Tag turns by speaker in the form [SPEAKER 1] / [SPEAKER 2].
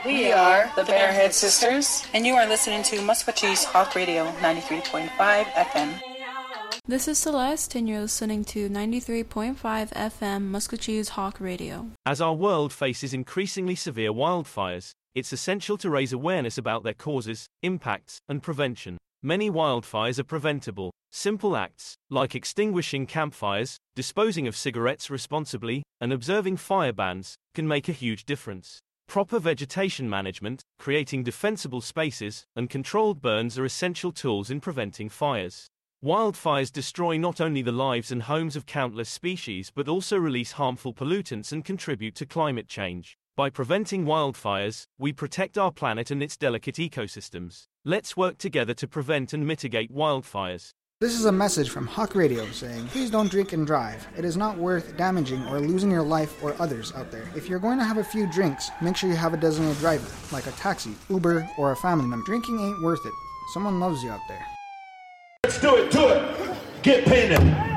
[SPEAKER 1] We are the Bearhead Sisters,
[SPEAKER 2] and you are listening to Musquatchee's Hawk Radio 93.5 FM.
[SPEAKER 3] This is Celeste, and you're listening to 93.5 FM Musquatchee's Hawk Radio.
[SPEAKER 4] As our world faces increasingly severe wildfires, it's essential to raise awareness about their causes, impacts, and prevention. Many wildfires are preventable. Simple acts, like extinguishing campfires, disposing of cigarettes responsibly, and observing fire bans, can make a huge difference. Proper vegetation management, creating defensible spaces, and controlled burns are essential tools in preventing fires. Wildfires destroy not only the lives and homes of countless species but also release harmful pollutants and contribute to climate change. By preventing wildfires, we protect our planet and its delicate ecosystems. Let's work together to prevent and mitigate wildfires.
[SPEAKER 5] This is a message from Hawk Radio saying, please don't drink and drive. It is not worth damaging or losing your life or others out there. If you're going to have a few drinks, make sure you have a designated driver, like a taxi, Uber, or a family member. Drinking ain't worth it. Someone loves you out there.
[SPEAKER 6] Let's do it, get painted.